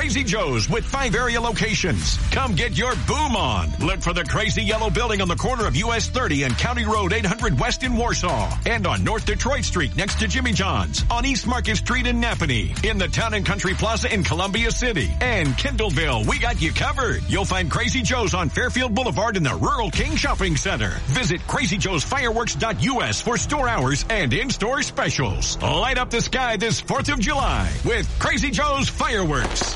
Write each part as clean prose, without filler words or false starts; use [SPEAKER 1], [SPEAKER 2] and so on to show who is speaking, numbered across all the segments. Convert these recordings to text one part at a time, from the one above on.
[SPEAKER 1] Crazy Joe's with 5 area locations. Come get your boom on. Look for the crazy yellow building on the corner of US 30 and County Road 800 West in Warsaw. And on North Detroit Street next to Jimmy John's. On East Market Street in Napanee. In the Town and Country Plaza in Columbia City. And Kindleville, we got you covered. You'll find Crazy Joe's on Fairfield Boulevard in the Rural King Shopping Center. Visit crazyjoesfireworks.us for store hours and in-store specials. Light up the sky this 4th of July with Crazy Joe's Fireworks.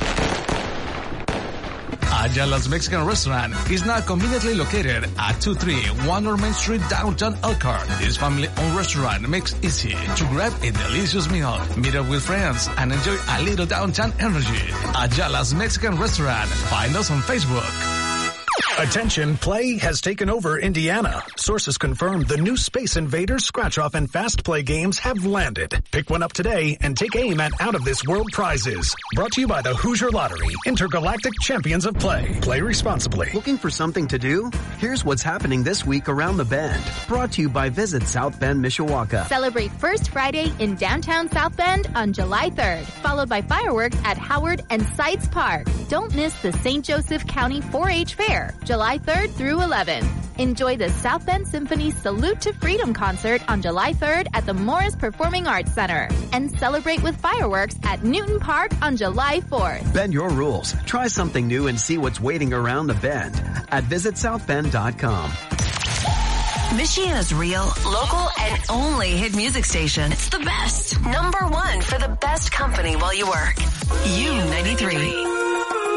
[SPEAKER 2] Ayala's Mexican Restaurant is now conveniently located at 231 North Main Street, downtown Elkhart. This family-owned restaurant makes it easy to grab a delicious meal, meet up with friends, and enjoy a little downtown energy. Ayala's Mexican Restaurant. Find us on Facebook.
[SPEAKER 3] Attention, play has taken over Indiana. Sources confirm the new Space Invaders, Scratch-Off, and Fast Play games have landed. Pick one up today and take aim at out-of-this-world prizes. Brought to you by the Hoosier Lottery, Intergalactic Champions of Play. Play responsibly.
[SPEAKER 4] Looking for something to do? Here's what's happening this week around the Bend. Brought to you by Visit South Bend, Mishawaka.
[SPEAKER 5] Celebrate First Friday in downtown South Bend on July 3rd, followed by fireworks at Howard and Sites Park. Don't miss the St. Joseph County 4-H Fair, July 3rd through 11th. Enjoy the South Bend Symphony Salute to Freedom concert on July 3rd at the Morris Performing Arts Center. And celebrate with fireworks at Newton Park on July 4th.
[SPEAKER 4] Bend your rules. Try something new and see what's waiting around the Bend at visitsouthbend.com.
[SPEAKER 6] Michiana's real, local, and only hit music station. It's the best. #1 for the best company while you work. U93.